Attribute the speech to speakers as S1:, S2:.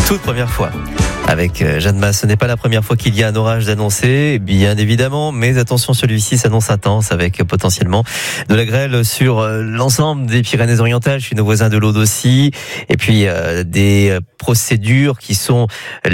S1: toute première fois. Avec Jeanne Masse, ce n'est pas la première fois qu'il y a un orage d'annoncer, bien évidemment, mais attention, celui-ci s'annonce intense avec potentiellement de la grêle sur l'ensemble des Pyrénées-Orientales, chez nos voisins de l'Aude aussi, et puis des procédures qui sont